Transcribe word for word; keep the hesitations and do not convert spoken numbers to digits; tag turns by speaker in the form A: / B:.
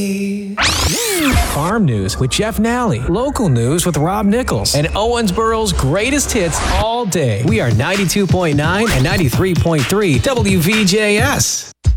A: Farm news with Jeff Nally. Local news with Rob Nichols. And Owensboro's greatest hits all day. We are ninety-two point nine and ninety-three point three W V J S.